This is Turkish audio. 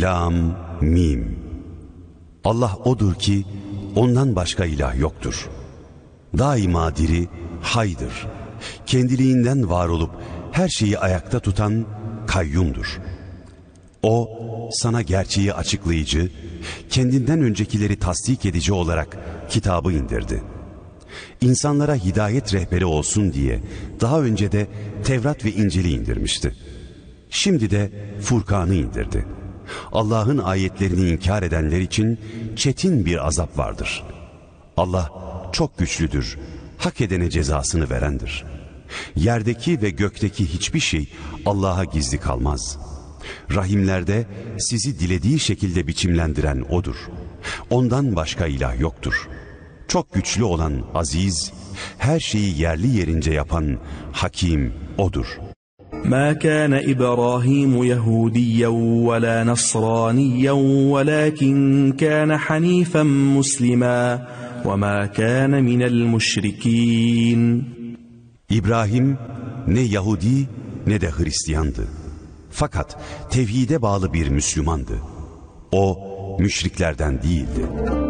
Lam, Mim. Allah odur ki ondan başka ilah yoktur. Daima diri, haydır. Kendiliğinden var olup her şeyi ayakta tutan kayyumdur. O sana gerçeği açıklayıcı, kendinden öncekileri tasdik edici olarak kitabı indirdi. İnsanlara hidayet rehberi olsun diye daha önce de Tevrat ve İncil'i indirmişti. Şimdi de Furkan'ı indirdi. Allah'ın ayetlerini inkar edenler için çetin bir azap vardır. Allah çok güçlüdür, hak edene cezasını verendir. Yerdeki ve gökteki hiçbir şey Allah'a gizli kalmaz. Rahimlerde sizi dilediği şekilde biçimlendiren O'dur. Ondan başka ilah yoktur. Çok güçlü olan aziz, her şeyi yerli yerince yapan hakim O'dur. ما كان إبراهيم يهوديا ولا نصرانيا ولكن كان حنيفا مسلما وما كان من المشركين. İbrahim ne Yahudi ne de Hristiyandı. Fakat tevhide bağlı bir Müslümandı. O müşriklerden değildi.